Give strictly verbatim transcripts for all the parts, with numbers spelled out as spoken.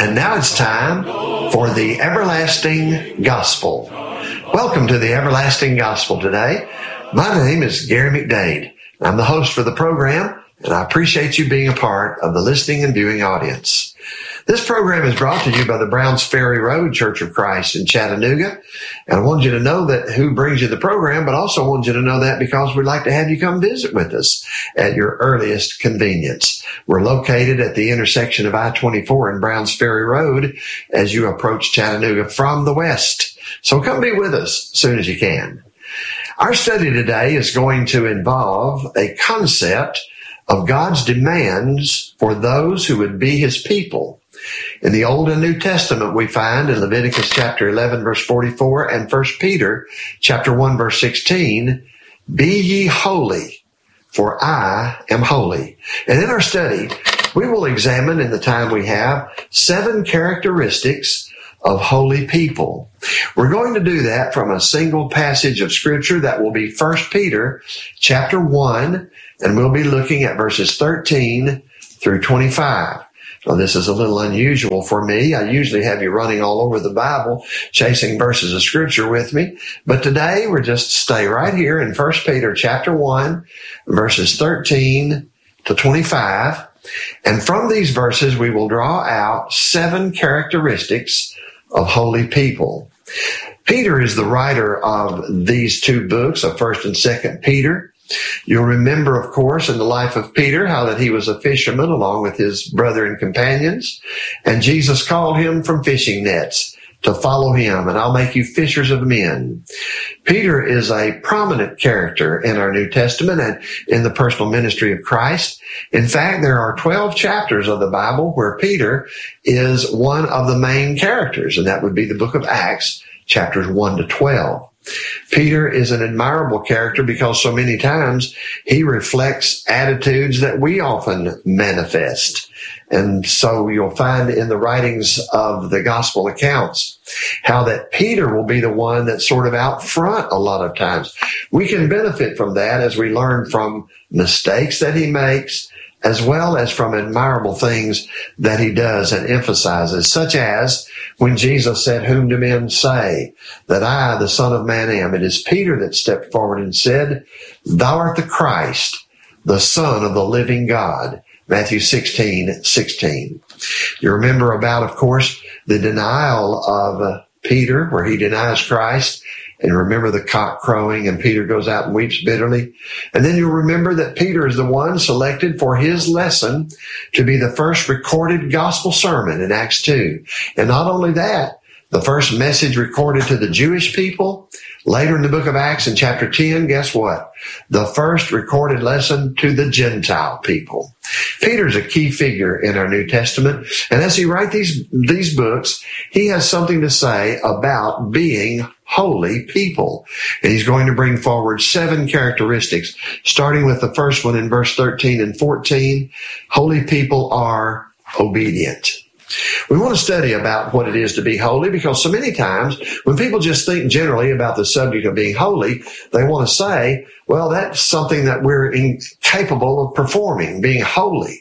And now it's time for the Everlasting Gospel. Welcome to the Everlasting Gospel today. My name is Gary McDade. I'm the host for the program, and I appreciate you being a part of the listening and viewing audience. This program is brought to you by the Browns Ferry Road Church of Christ in Chattanooga. And I want you to know that who brings you the program, but also want you to know that because we'd like to have you come visit with us at your earliest convenience. We're located at the intersection of I twenty-four and Browns Ferry Road as you approach Chattanooga from the west. So come be with us as soon as you can. Our study today is going to involve a concept of God's demands for those who would be his people. In the Old and New Testament, we find in Leviticus chapter eleven, verse forty-four, and First Peter chapter one, verse sixteen, "Be ye holy, for I am holy." And in our study, we will examine in the time we have seven characteristics of holy people. We're going to do that from a single passage of Scripture that will be First Peter chapter one, and we'll be looking at verses thirteen through twenty-five. Well, this is a little unusual for me. I usually have you running all over the Bible, chasing verses of Scripture with me. But today, we're just stay right here in First Peter chapter one, verses thirteen to twenty-five. And from these verses, we will draw out seven characteristics of holy people. Peter is the writer of these two books, of First and Second Peter. You'll remember, of course, in the life of Peter, how that he was a fisherman along with his brother and companions. And Jesus called him from fishing nets to follow him, and I'll make you fishers of men. Peter is a prominent character in our New Testament and in the personal ministry of Christ. In fact, there are twelve chapters of the Bible where Peter is one of the main characters, and that would be the book of Acts, chapters one to twelve. Peter is an admirable character because so many times he reflects attitudes that we often manifest. And so you'll find in the writings of the gospel accounts how that Peter will be the one that's sort of out front a lot of times. We can benefit from that as we learn from mistakes that he makes, as well as from admirable things that he does and emphasizes, such as when Jesus said, "Whom do men say that I, the Son of Man, am?" It is Peter that stepped forward and said, "Thou art the Christ, the Son of the living God." Matthew sixteen sixteen. You remember about, of course, the denial of Peter, where he denies Christ. And remember the cock crowing, and Peter goes out and weeps bitterly. And then you'll remember that Peter is the one selected for his lesson to be the first recorded gospel sermon in Acts two. And not only that, the first message recorded to the Jewish people. Later in the book of Acts in chapter ten, guess what? The first recorded lesson to the Gentile people. Peter's a key figure in our New Testament. And as he writes these, these books, he has something to say about being holy people. And he's going to bring forward seven characteristics, starting with the first one in verse thirteen and fourteen. Holy people are obedient. We want to study about what it is to be holy because so many times when people just think generally about the subject of being holy, they want to say, well, that's something that we're incapable of performing, being holy.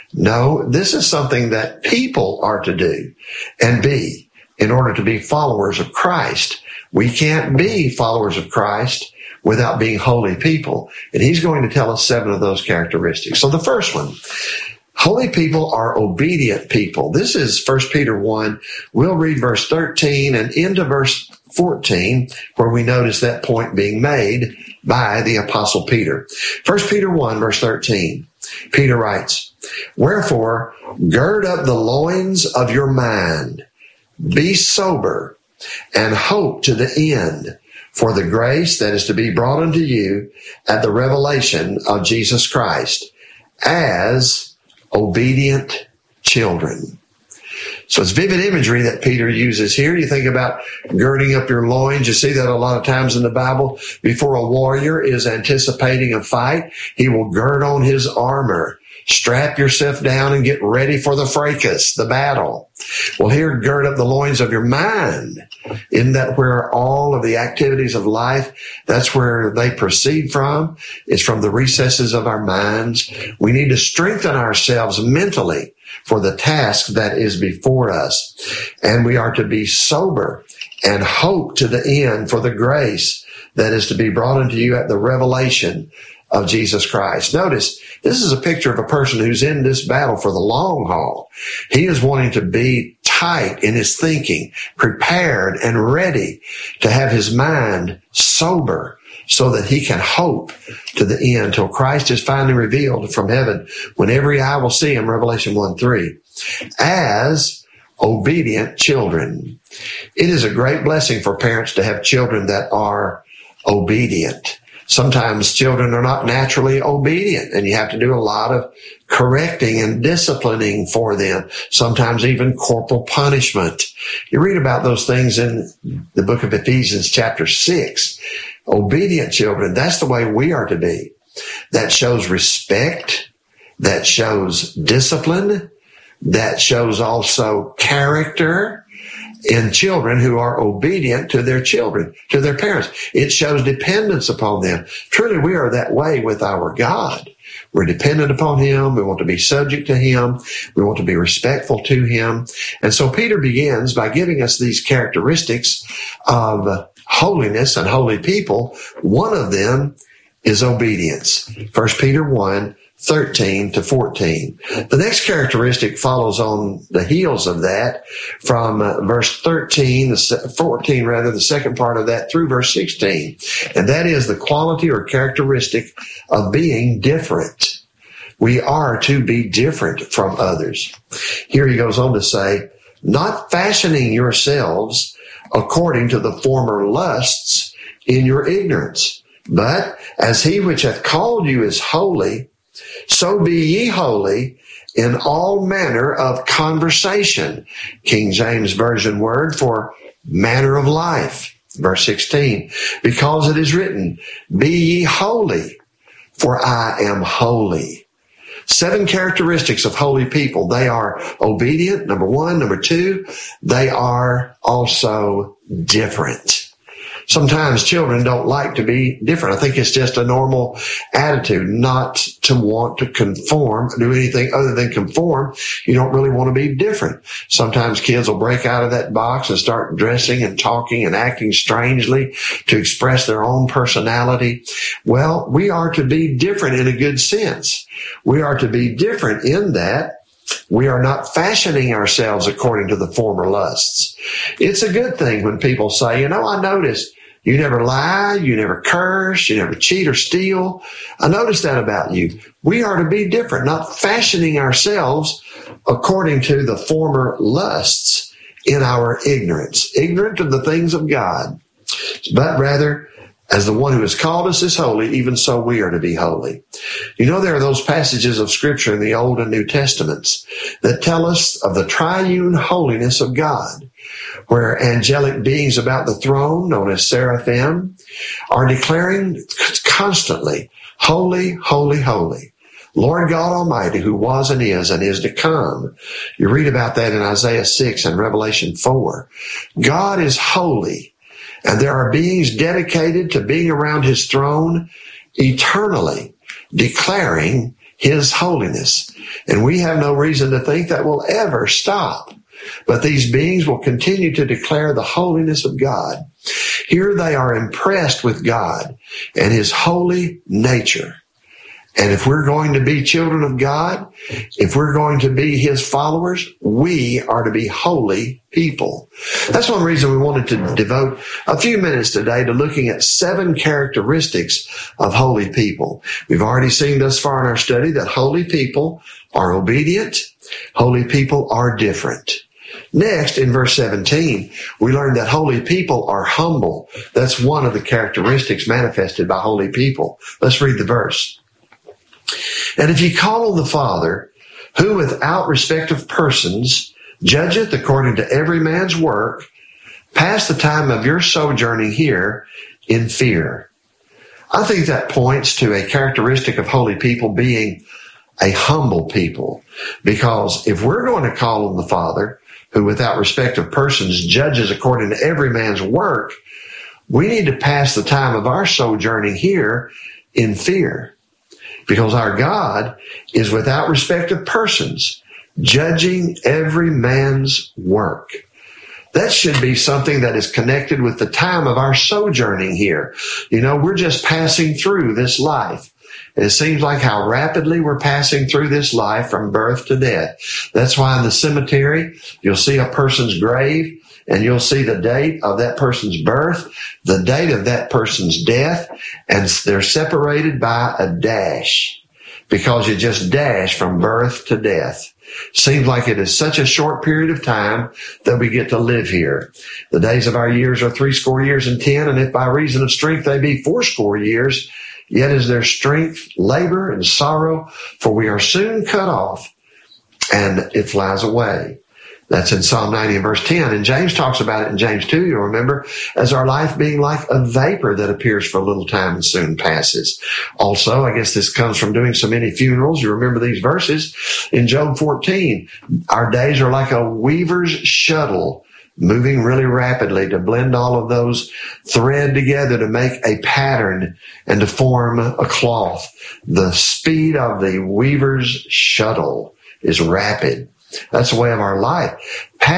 No, this is something that people are to do and be in order to be followers of Christ. We can't be followers of Christ without being holy people. And he's going to tell us seven of those characteristics. So the first one, holy people are obedient people. This is First Peter one. We'll read verse thirteen and into verse fourteen, where we notice that point being made by the Apostle Peter. First Peter one, verse thirteen. Peter writes, "Wherefore, gird up the loins of your mind, be sober, and hope to the end for the grace that is to be brought unto you at the revelation of Jesus Christ as obedient children." So it's vivid imagery that Peter uses here. You think about girding up your loins. You see that a lot of times in the Bible. Before a warrior is anticipating a fight, he will gird on his armor. Strap yourself down and get ready for the fracas, the battle. Well, here, gird up the loins of your mind. Isn't that where all of the activities of life, that's where they proceed from? It's from the recesses of our minds. We need to strengthen ourselves mentally for the task that is before us. And we are to be sober and hope to the end for the grace that is to be brought unto you at the revelation of Jesus Christ. Notice, this is a picture of a person who's in this battle for the long haul. He is wanting to be tight in his thinking, prepared and ready to have his mind sober so that he can hope to the end till Christ is finally revealed from heaven when every eye will see him, Revelation one three, as obedient children. It is a great blessing for parents to have children that are obedient. Sometimes children are not naturally obedient, and you have to do a lot of correcting and disciplining for them, sometimes even corporal punishment. You read about those things in the book of Ephesians chapter six. Obedient children, that's the way we are to be. That shows respect, that shows discipline, that shows also character in children who are obedient to their children, to their parents. It shows dependence upon them. Truly, we are that way with our God. We're dependent upon him. We want to be subject to him. We want to be respectful to him. And so Peter begins by giving us these characteristics of holiness and holy people. One of them is obedience. First Peter one, thirteen to fourteen. The next characteristic follows on the heels of that from uh, verse thirteen, the fourteen rather, the second part of that through verse sixteen. And that is the quality or characteristic of being different. We are to be different from others. Here he goes on to say, not fashioning yourselves according to the former lusts in your ignorance, but as he which hath called you is holy, so be ye holy in all manner of conversation. King James Version word for manner of life. Verse sixteen, because it is written, be ye holy, for I am holy. Seven characteristics of holy people. They are obedient, number one. Number two, they are also different. Sometimes children don't like to be different. I think it's just a normal attitude not to want to conform, do anything other than conform. You don't really want to be different. Sometimes kids will break out of that box and start dressing and talking and acting strangely to express their own personality. Well, we are to be different in a good sense. We are to be different in that we are not fashioning ourselves according to the former lusts. It's a good thing when people say, you know, I noticed you never lie, you never curse, you never cheat or steal. I noticed that about you. We are to be different, not fashioning ourselves according to the former lusts in our ignorance, ignorant of the things of God, but rather as the one who has called us is holy, even so we are to be holy. You know, there are those passages of Scripture in the Old and New Testaments that tell us of the triune holiness of God, where angelic beings about the throne, known as seraphim, are declaring constantly, holy, holy, holy, Lord God Almighty, who was and is and is to come. You read about that in Isaiah six and Revelation four. God is holy. And there are beings dedicated to being around his throne eternally, declaring his holiness. And we have no reason to think that will ever stop. But these beings will continue to declare the holiness of God. Here they are impressed with God and his holy nature. And if we're going to be children of God, if we're going to be his followers, we are to be holy people. That's one reason we wanted to devote a few minutes today to looking at seven characteristics of holy people. We've already seen thus far in our study that holy people are obedient. Holy people are different. Next, in verse seventeen, we learn that holy people are humble. That's one of the characteristics manifested by holy people. Let's read the verse. And if ye call on the Father, who without respect of persons judgeth according to every man's work, pass the time of your sojourning here in fear. I think that points to a characteristic of holy people being a humble people. Because if we're going to call on the Father, who without respect of persons judges according to every man's work, we need to pass the time of our sojourning here in fear. Because our God is without respect of persons, judging every man's work. That should be something that is connected with the time of our sojourning here. You know, we're just passing through this life. And it seems like how rapidly we're passing through this life from birth to death. That's why in the cemetery, you'll see a person's grave and you'll see the date of that person's birth, the date of that person's death, and they're separated by a dash because you just dash from birth to death. Seems like it is such a short period of time that we get to live here. The days of our years are three score years and ten, and if by reason of strength they be four score years, yet is their strength labor and sorrow, for we are soon cut off, and it flies away. That's in Psalm ninety and verse ten. And James talks about it in James two, you'll remember, as our life being like a vapor that appears for a little time and soon passes. Also, I guess this comes from doing so many funerals. You remember these verses in Job fourteen. Our days are like a weaver's shuttle, moving really rapidly to blend all of those thread together to make a pattern and to form a cloth. The speed of the weaver's shuttle is rapid. That's the way of our life.